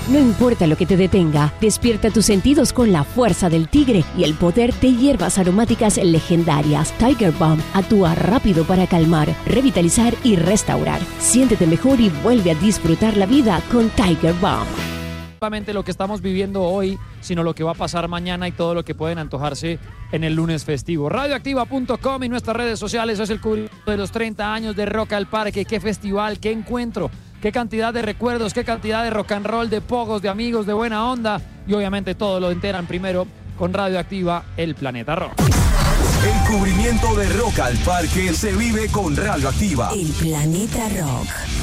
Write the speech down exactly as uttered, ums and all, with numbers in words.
No importa lo que te detenga, despierta tus sentidos con la fuerza del tigre y el poder de hierbas aromáticas legendarias. Tiger Balm actúa rápido para calmar, revitalizar y restaurar. Siéntete mejor y vuelve a disfrutar la vida con Tiger Balm. Solamente lo que estamos viviendo hoy, sino lo que va a pasar mañana y todo lo que pueden antojarse en el lunes festivo. radioactiva punto com y nuestras redes sociales es el cubrimiento de los treinta años de Rock al Parque. Qué festival, qué encuentro, qué cantidad de recuerdos, qué cantidad de rock and roll, de pogos, de amigos, de buena onda. Y obviamente todo lo enteran primero con Radioactiva, el planeta rock. El cubrimiento de Rock al Parque se vive con Radioactiva. El planeta rock.